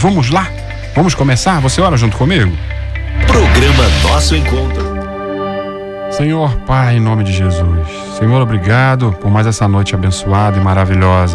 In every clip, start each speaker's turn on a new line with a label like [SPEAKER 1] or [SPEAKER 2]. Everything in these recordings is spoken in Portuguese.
[SPEAKER 1] Vamos lá? Vamos começar? Você ora junto comigo?
[SPEAKER 2] Programa Nosso Encontro.
[SPEAKER 1] Senhor, Pai, em nome de Jesus. Senhor, obrigado por mais essa noite abençoada e maravilhosa.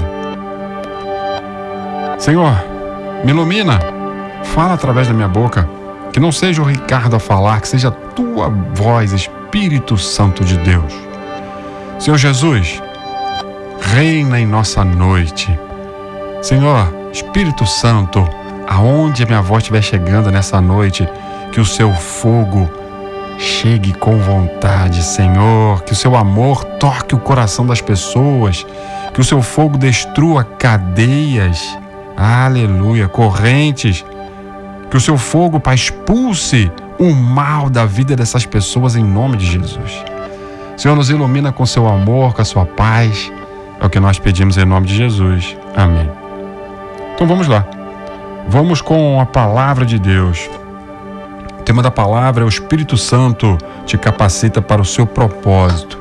[SPEAKER 1] Senhor, me ilumina. Fala através da minha boca. Que não seja o Ricardo a falar, que seja a tua voz, Espírito Santo de Deus. Senhor Jesus, reina em nossa noite. Senhor, Espírito Santo, aonde a minha voz estiver chegando nessa noite, que o seu fogo chegue com vontade, Senhor, que o seu amor toque o coração das pessoas, que o seu fogo destrua cadeias, aleluia, correntes, que o seu fogo, Pai, expulse o mal da vida dessas pessoas em nome de Jesus. Senhor, nos ilumina com seu amor, com a sua paz, é o que nós pedimos em nome de Jesus, amém. Então vamos lá, vamos com a palavra de Deus. O tema da palavra é: o Espírito Santo te capacita para o seu propósito.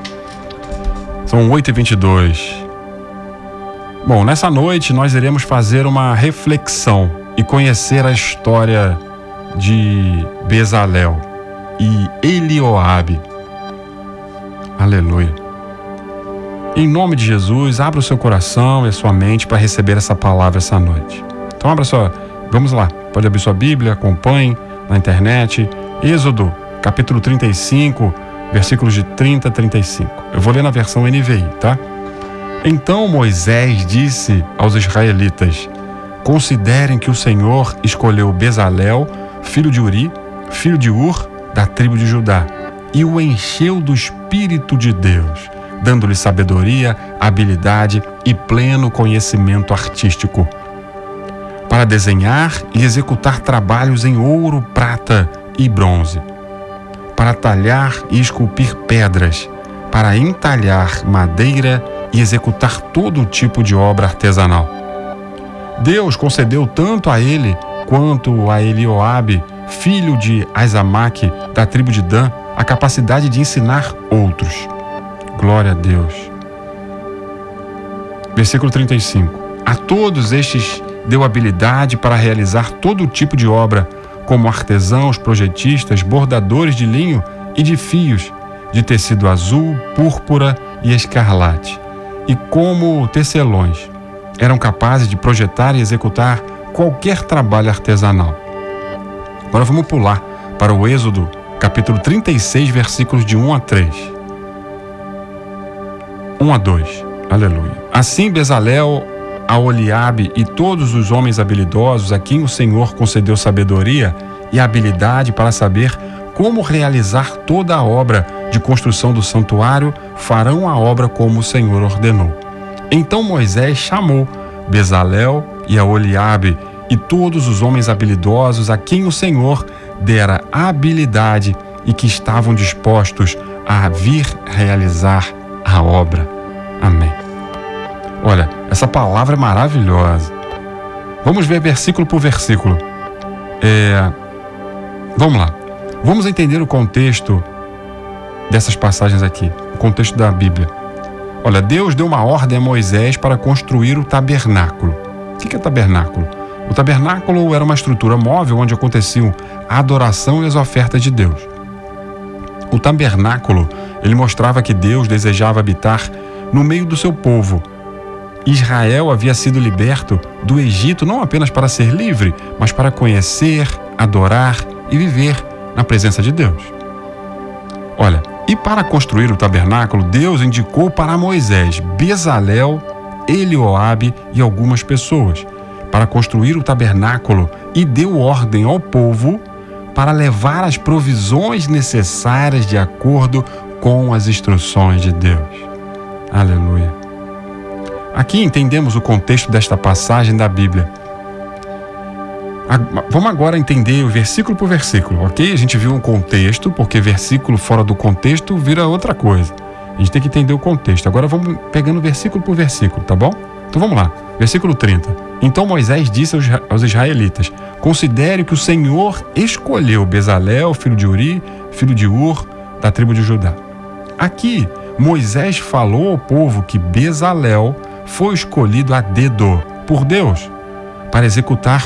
[SPEAKER 1] São 8h22. Bom, nessa noite nós iremos fazer uma reflexão e conhecer a história de Bezalel e Elioabe. Aleluia. Em nome de Jesus, abra o seu coração e a sua mente para receber essa palavra essa noite. Então vamos lá, pode abrir sua Bíblia, acompanhe na internet, Êxodo, capítulo 35, versículos de 30 a 35. Eu vou ler na versão NVI, tá? Então Moisés disse aos israelitas: considerem que o Senhor escolheu Bezalel, filho de Uri, filho de Ur, da tribo de Judá, e o encheu do Espírito de Deus, dando-lhe sabedoria, habilidade e pleno conhecimento artístico, para desenhar e executar trabalhos em ouro, prata e bronze, para talhar e esculpir pedras, para entalhar madeira e executar todo tipo de obra artesanal. Deus concedeu tanto a ele quanto a Elioabe, filho de Aizamaque, da tribo de Dan, a capacidade de ensinar outros. Glória a Deus. Versículo 35. A todos estes deu habilidade para realizar todo tipo de obra, como artesãos, projetistas, bordadores de linho e de fios, de tecido azul, púrpura e escarlate, e como tecelões. Eram capazes de projetar e executar qualquer trabalho artesanal. Agora vamos pular para o Êxodo, capítulo 36, versículos de 1 a 3. 1 a 2. Aleluia. Assim Bezalel, Aholiabe e todos os homens habilidosos a quem o Senhor concedeu sabedoria e habilidade para saber como realizar toda a obra de construção do santuário, farão a obra como o Senhor ordenou. Então Moisés chamou Bezalel e Aholiabe e todos os homens habilidosos a quem o Senhor dera habilidade e que estavam dispostos a vir realizar a obra. Amém. Olha, essa palavra é maravilhosa. Vamos ver versículo por versículo. Vamos lá. Vamos entender o contexto dessas passagens aqui, o contexto da Bíblia. Olha, Deus deu uma ordem a Moisés para construir o tabernáculo. O que é tabernáculo? O tabernáculo era uma estrutura móvel onde aconteciam a adoração e as ofertas de Deus. O tabernáculo, ele mostrava que Deus desejava habitar no meio do seu povo. Israel havia sido liberto do Egito não apenas para ser livre, mas para conhecer, adorar e viver na presença de Deus. Olha, e para construir o tabernáculo, Deus indicou para Moisés, Bezalel, Elioabe e algumas pessoas para construir o tabernáculo e deu ordem ao povo para levar as provisões necessárias de acordo com as instruções de Deus. Aleluia. Aqui entendemos o contexto desta passagem da Bíblia. Vamos agora entender o versículo por versículo, ok? A gente viu um contexto, porque versículo fora do contexto vira outra coisa. A gente tem que entender o contexto. Agora vamos pegando versículo por versículo, tá bom? Então vamos lá. Versículo 30. Então Moisés disse aos israelitas: considere que o Senhor escolheu Bezalel, filho de Uri, filho de Ur, da tribo de Judá. Aqui, Moisés falou ao povo que Bezalel foi escolhido a dedo por Deus para executar